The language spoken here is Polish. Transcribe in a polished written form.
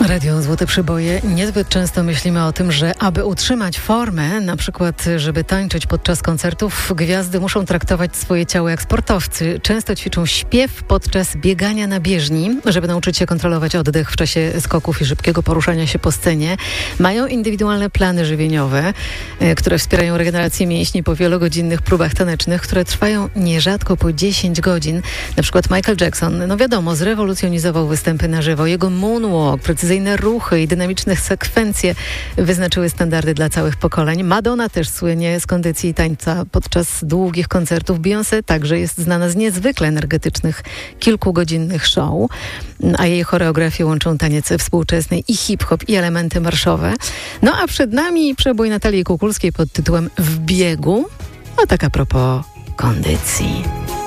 Radio Złote Przyboje. Niezbyt często myślimy o tym, że aby utrzymać formę, na przykład żeby tańczyć podczas koncertów, gwiazdy muszą traktować swoje ciało jak sportowcy. Często ćwiczą śpiew podczas biegania na bieżni, żeby nauczyć się kontrolować oddech w czasie skoków i szybkiego poruszania się po scenie. Mają indywidualne plany żywieniowe, które wspierają regenerację mięśni po wielogodzinnych próbach tanecznych, które trwają nierzadko po 10 godzin. Na przykład Michael Jackson, no wiadomo, zrewolucjonizował występy na żywo. Jego moonwalk, precyzyjne ruchy i dynamiczne sekwencje wyznaczyły standardy dla całych pokoleń. Madonna też słynie z kondycji i tańca podczas długich koncertów. Beyoncé także jest znana z niezwykle energetycznych, kilkugodzinnych show, a jej choreografię łączą taniec współczesny i hip-hop i elementy marszowe. No a przed nami przebój Natalii Kukulskiej pod tytułem W biegu. No tak a propos kondycji.